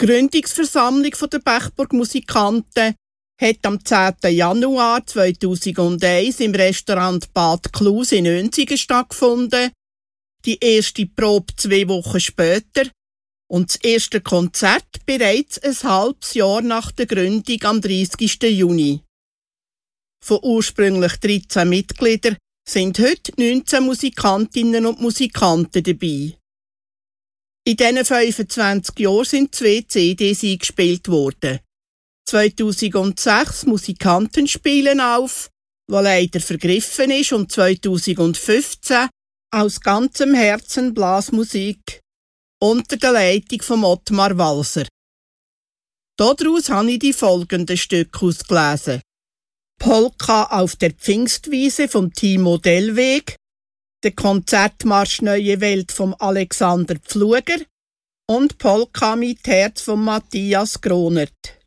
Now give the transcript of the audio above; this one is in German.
Gründungsversammlung der Bechburg Musikanten hat am 10. Januar 2001 im Restaurant Bad Klus in Önsigen stattgefunden. Die erste Probe 2 Wochen später und das erste Konzert bereits ein halbes Jahr nach der Gründung am 30. Juni. Von ursprünglich 13 Mitgliedern sind heute 19 Musikantinnen und Musikanten dabei. In diesen 25 Jahren sind 2 CDs eingespielt worden. 2006 Musikanten spielen auf, was leider vergriffen ist, und 2015 aus ganzem Herzen Blasmusik unter der Leitung von Ottmar Walser. Daraus habe ich die folgenden Stücke ausgelesen: Polka auf der Pfingstwiese vom Timo Dellweg, der Konzertmarsch Neue Welt vom Alexander Pfluger und Polka mit Herz von Matthias Gronert.